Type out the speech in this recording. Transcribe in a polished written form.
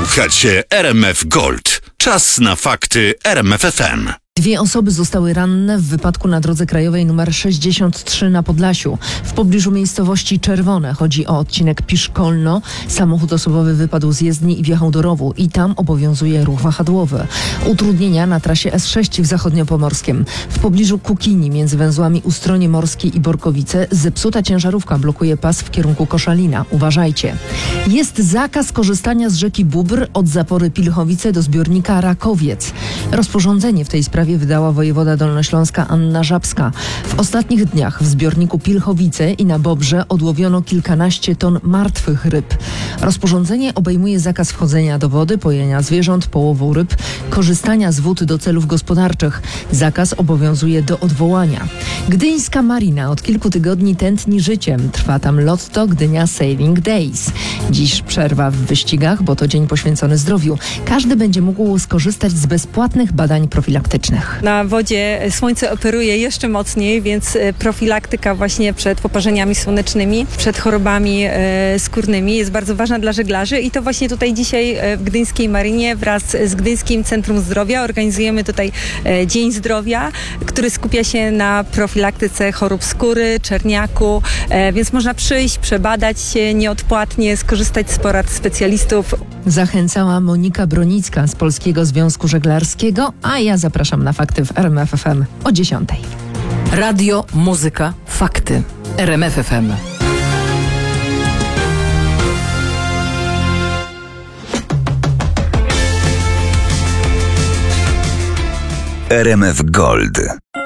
Słuchacie RMF Gold. Czas na fakty RMF FM. 2 osoby zostały ranne w wypadku na drodze krajowej nr 63 na Podlasiu. W pobliżu miejscowości Czerwone. Chodzi o odcinek Piszkolno. Samochód osobowy wypadł z jezdni i wjechał do rowu. I tam obowiązuje ruch wahadłowy. Utrudnienia na trasie S6 w Zachodniopomorskiem. W pobliżu Kukini między węzłami Ustronie Morskie i Borkowice zepsuta ciężarówka blokuje pas w kierunku Koszalina. Uważajcie. Jest zakaz korzystania z rzeki Bóbr od zapory Pilchowice do zbiornika Rakowiec. Rozporządzenie w tej sprawie wydała wojewoda dolnośląska Anna Żabska. W ostatnich dniach w zbiorniku Pilchowice i na Bobrze odłowiono kilkanaście ton martwych ryb. Rozporządzenie obejmuje zakaz wchodzenia do wody, pojenia zwierząt, połowu ryb, korzystania z wód do celów gospodarczych. Zakaz obowiązuje do odwołania. Gdyńska Marina od kilku tygodni tętni życiem. Trwa tam Lotto Gdynia Saving Days. Dziś przerwa w wyścigach, bo to dzień poświęcony zdrowiu. Każdy będzie mógł skorzystać z bezpłatnych badań profilaktycznych. Na wodzie słońce operuje jeszcze mocniej, więc profilaktyka właśnie przed poparzeniami słonecznymi, przed chorobami skórnymi jest bardzo ważna dla żeglarzy i to właśnie tutaj dzisiaj w Gdyńskiej Marinie wraz z Gdyńskim Centrum Zdrowia organizujemy tutaj Dzień Zdrowia, który skupia się na profilaktyce chorób skóry, czerniaku, więc można przyjść, przebadać się nieodpłatnie, skorzystać z porad specjalistów. Zachęcała Monika Bronicka z Polskiego Związku Żeglarskiego, a ja zapraszam na fakty w RMF FM o 10:00. Radio, muzyka, fakty. RMF FM. RMF Gold.